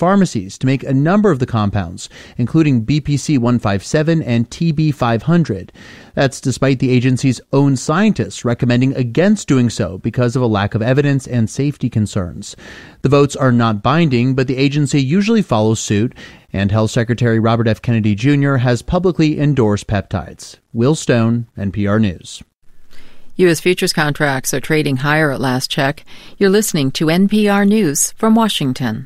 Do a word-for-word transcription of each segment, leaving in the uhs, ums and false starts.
pharmacies to make a number of the compounds, including B P C one fifty-seven and T B five hundred. That's despite the agency's own scientists recommending against doing so because of a lack of evidence and safety concerns. The votes are not binding, but the agency usually follows suit, and Health Secretary Robert F. Kennedy Junior has publicly endorsed peptides. Will Stone, N P R News. U S futures contracts are trading higher at last check. You're listening to N P R News from Washington.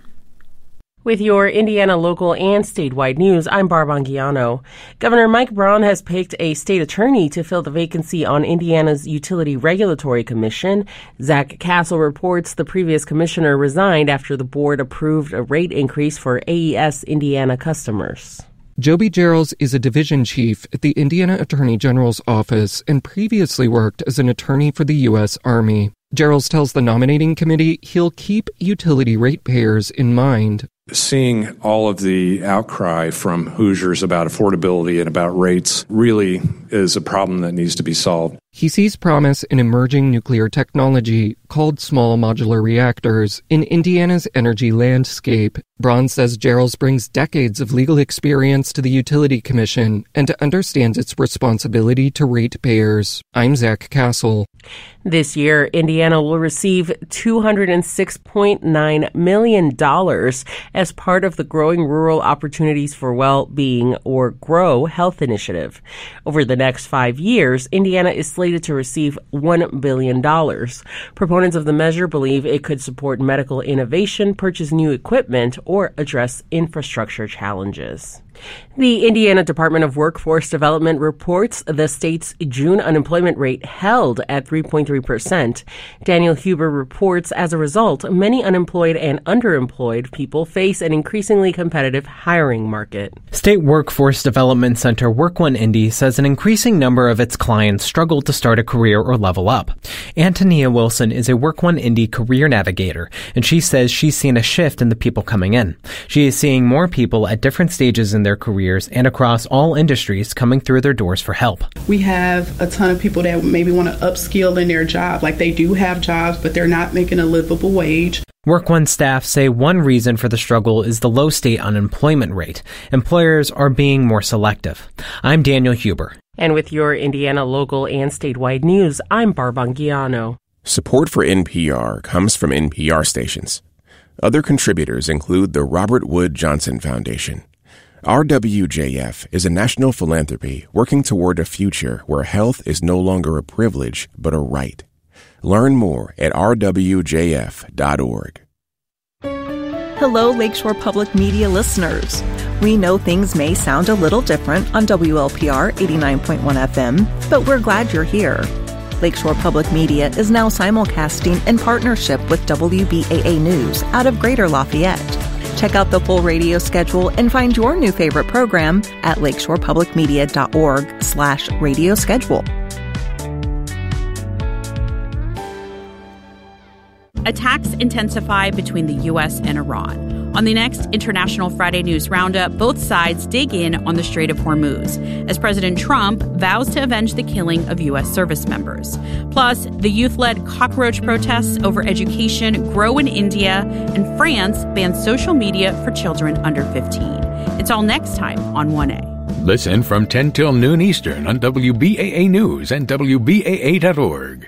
With your Indiana local and statewide news, I'm Barb Anguiano. Governor Mike Braun has picked a state attorney to fill the vacancy on Indiana's Utility Regulatory Commission. Zach Castle reports the previous commissioner resigned after the board approved a rate increase for A E S Indiana customers. Joby Gerals is a division chief at the Indiana Attorney General's office and previously worked as an attorney for the U S Army. Gerals tells the nominating committee he'll keep utility ratepayers in mind. Seeing all of the outcry from Hoosiers about affordability and about rates really is a problem that needs to be solved. He sees promise in emerging nuclear technology called small modular reactors in Indiana's energy landscape. Braun says Gerals brings decades of legal experience to the Utility Commission and understands its responsibility to ratepayers. I'm Zach Castle. This year, Indiana will receive two hundred six point nine million dollars as part of the Growing Rural Opportunities for Well-Being, or GROW, health initiative. Over the next five years, Indiana is slated to receive one billion dollars. Proponents of the measure believe it could support medical innovation, purchase new equipment, or address infrastructure challenges. The Indiana Department of Workforce Development reports the state's June unemployment rate held at three point three percent. Daniel Huber reports, as a result, many unemployed and underemployed people face an increasingly competitive hiring market. State Workforce Development Center Work One Indy says an increasing number of its clients struggle to start a career or level up. Antonia Wilson is a Work One Indy career navigator, and she says she's seen a shift in the people coming in. She is seeing more people at different stages in their careers and across all industries coming through their doors for help. We have a ton of people that maybe want to upskill in their job. Like, they do have jobs, but they're not making a livable wage. Work One staff say one reason for the struggle is the low state unemployment rate. Employers are being more selective. I'm Daniel Huber. And with your Indiana local and statewide news, I'm Barb Anguiano. Support for N P R comes from N P R stations. Other contributors include the Robert Wood Johnson Foundation. R W J F is a national philanthropy working toward a future where health is no longer a privilege, but a right. Learn more at r w j f dot org. Hello, Lakeshore Public Media listeners. We know things may sound a little different on W L P R eighty-nine point one F M, but we're glad you're here. Lakeshore Public Media is now simulcasting in partnership with W B A A News out of Greater Lafayette. Check out the full radio schedule and find your new favorite program at lakeshorepublicmedia.org slash radio schedule. Attacks intensify between the U S and Iran. On the next International Friday News Roundup, both sides dig in on the Strait of Hormuz as President Trump vows to avenge the killing of U S service members. Plus, the youth-led cockroach protests over education grow in India, and France bans social media for children under fifteen. It's all next time on one A. Listen from ten till noon Eastern on W B A A News and W B A A dot org.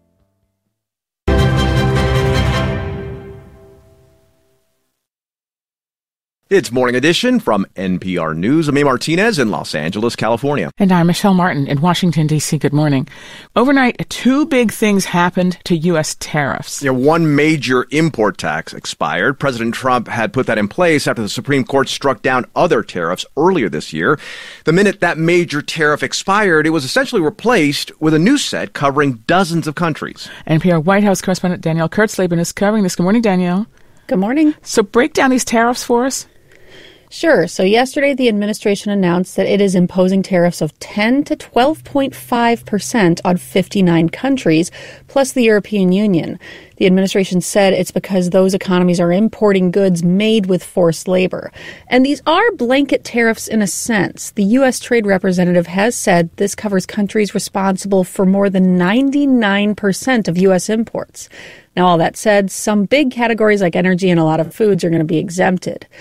It's Morning Edition from N P R News. I'm A. Martinez in Los Angeles, California. And I'm Michelle Martin in Washington, D C Good morning. Overnight, two big things happened to U S tariffs. You know, one major import tax expired. President Trump had put that in place after the Supreme Court struck down other tariffs earlier this year. The minute that major tariff expired, it was essentially replaced with a new set covering dozens of countries. N P R White House correspondent Danielle Kurtzleben is covering this. Good morning, Danielle. Good morning. So break down these tariffs for us. Sure. So yesterday, the administration announced that it is imposing tariffs of ten to twelve point five percent on fifty-nine countries, plus the European Union. The administration said it's because those economies are importing goods made with forced labor. And these are blanket tariffs in a sense. The U S Trade Representative has said this covers countries responsible for more than ninety-nine percent of U S imports. Now, all that said, some big categories like energy and a lot of foods are going to be exempted.